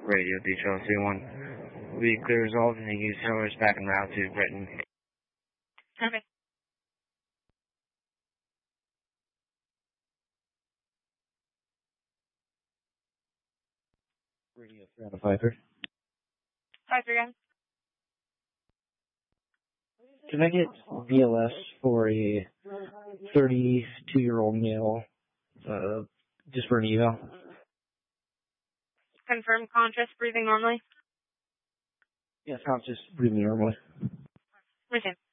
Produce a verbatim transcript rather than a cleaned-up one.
Radio Detroit C one. We clear resolved and use towers back en route to Britain. Okay. Radio Toronto Piper. Piper again. Can I get V L S for a thirty-two-year-old male, uh, just for an eval? Confirm conscious, breathing normally. Yes, conscious, breathing normally. Okay.